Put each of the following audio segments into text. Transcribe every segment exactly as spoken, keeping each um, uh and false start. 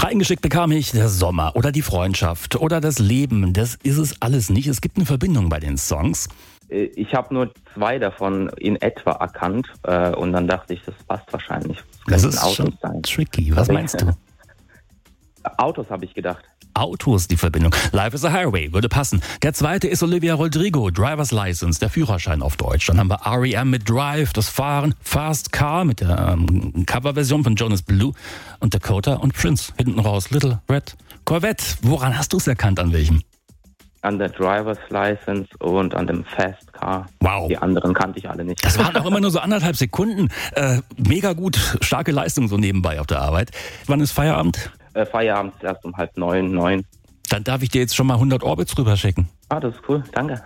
Reingeschickt bekam ich der Sommer oder die Freundschaft oder das Leben. Das ist es alles nicht. Es gibt eine Verbindung bei den Songs. Ich habe nur zwei davon in etwa erkannt äh, und dann dachte ich, das passt wahrscheinlich. Das, das ist schon sein. Tricky. Was meinst du? Autos habe ich gedacht. Autos, die Verbindung. Life is a Highway, würde passen. Der zweite ist Olivia Rodrigo, Driver's License, der Führerschein auf Deutsch. Dann haben wir R E M mit Drive, das Fahren, Fast Car mit der ähm, Coverversion von Jonas Blue und Dakota und Prince. Hinten raus, Little Red Corvette. Woran hast du es erkannt, an welchem? An der Driver's License und an dem Fast Car. Wow. Die anderen kannte ich alle nicht. Das waren auch immer nur so anderthalb Sekunden. Äh, mega gut, starke Leistung so nebenbei auf der Arbeit. Wann ist Feierabend? Äh, Feierabend ist erst um halb neun, neun. Dann darf ich dir jetzt schon mal hundert Orbits rüber schicken. Ah, das ist cool, danke.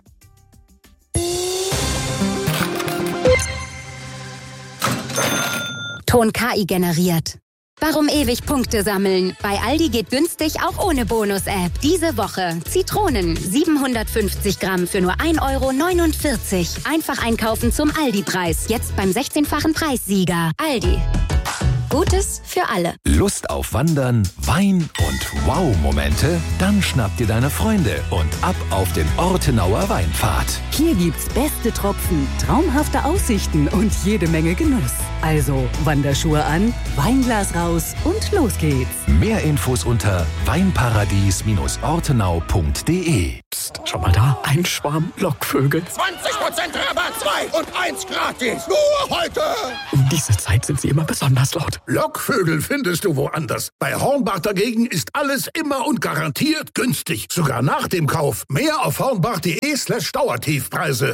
Ton K I generiert. Warum ewig Punkte sammeln? Bei Aldi geht günstig auch ohne Bonus-App. Diese Woche Zitronen siebenhundertfünfzig Gramm für nur ein Euro neunundvierzig. Einfach einkaufen zum Aldi-Preis. Jetzt beim sechzehnfachen Preissieger. Aldi. Gutes für alle. Lust auf Wandern, Wein und Wow-Momente? Dann schnapp dir deine Freunde und ab auf den Ortenauer Weinpfad. Hier gibt's beste Tropfen, traumhafte Aussichten und jede Menge Genuss. Also Wanderschuhe an, Weinglas raus und los geht's. Mehr Infos unter weinparadies Ortenau punkt de. Psst, schau mal da, ein Schwarm Lockvögel. zwanzig Prozent Rabatt, zwei und eins gratis. Nur heute. Um diese Zeit sind sie immer besonders laut. Lockvögel findest du woanders. Bei Hornbach dagegen ist alles immer und garantiert günstig. Sogar nach dem Kauf. Mehr auf hornbach.de slash Dauertiefpreise.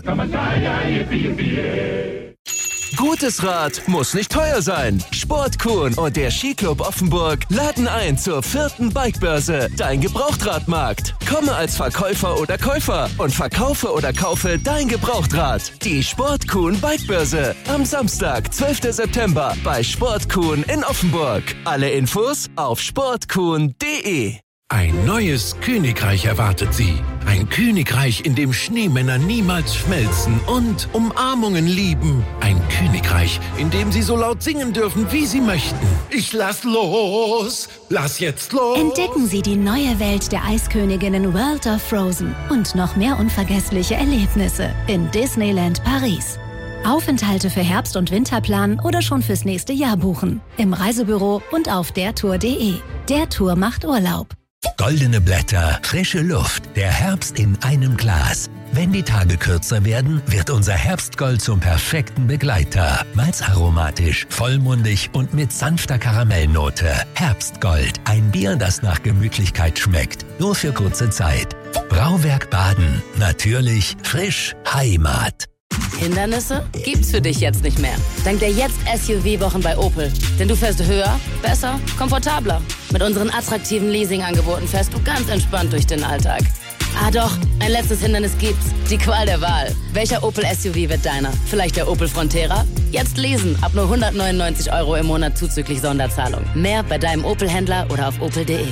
Gutes Rad muss nicht teuer sein. Sportkuhn und der Skiclub Offenburg laden ein zur vierten Bikebörse, dein Gebrauchtradmarkt. Komme als Verkäufer oder Käufer und verkaufe oder kaufe dein Gebrauchtrad. Die Sportkuhn Bikebörse am Samstag, zwölften September bei Sportkuhn in Offenburg. Alle Infos auf sportkuhn punkt de. Ein neues Königreich erwartet Sie. Ein Königreich, in dem Schneemänner niemals schmelzen und Umarmungen lieben. Ein Königreich, in dem Sie so laut singen dürfen, wie Sie möchten. Ich lass los, lass jetzt los. Entdecken Sie die neue Welt der Eisköniginnen World of Frozen und noch mehr unvergessliche Erlebnisse in Disneyland Paris. Aufenthalte für Herbst- und Winterplan oder schon fürs nächste Jahr buchen. Im Reisebüro und auf dertour punkt de. Der Tour macht Urlaub. Goldene Blätter, frische Luft, der Herbst in einem Glas. Wenn die Tage kürzer werden, wird unser Herbstgold zum perfekten Begleiter. Malzaromatisch, vollmundig und mit sanfter Karamellnote. Herbstgold, ein Bier, das nach Gemütlichkeit schmeckt. Nur für kurze Zeit. Brauwerk Baden, natürlich, frisch, Heimat. Hindernisse gibt's für dich jetzt nicht mehr. Dank der Jetzt-S U V-Wochen bei Opel. Denn du fährst höher, besser, komfortabler. Mit unseren attraktiven Leasing-Angeboten fährst du ganz entspannt durch den Alltag. Ah doch, ein letztes Hindernis gibt's. Die Qual der Wahl. Welcher Opel S U V wird deiner? Vielleicht der Opel Frontera? Jetzt lesen, ab nur hundertneunundneunzig Euro im Monat zuzüglich Sonderzahlung. Mehr bei deinem Opel-Händler oder auf opel punkt de.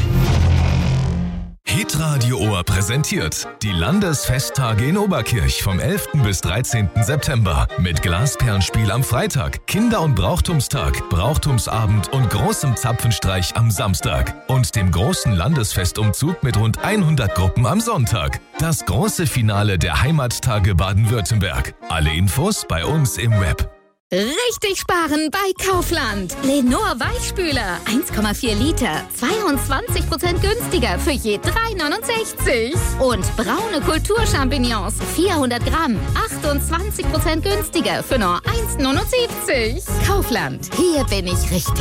Hitradio Ohr präsentiert die Landesfesttage in Oberkirch vom elften bis dreizehnten September mit Glasperlenspiel am Freitag, Kinder- und Brauchtumstag, Brauchtumsabend und großem Zapfenstreich am Samstag und dem großen Landesfestumzug mit rund hundert Gruppen am Sonntag. Das große Finale der Heimattage Baden-Württemberg. Alle Infos bei uns im Web. Richtig sparen bei Kaufland. Lenor Weichspüler, eins Komma vier Liter, zweiundzwanzig Prozent günstiger für je drei neunundsechzig. Und braune Kulturchampignons, vierhundert Gramm, achtundzwanzig Prozent günstiger für nur eins neunundsiebzig. Kaufland, hier bin ich richtig.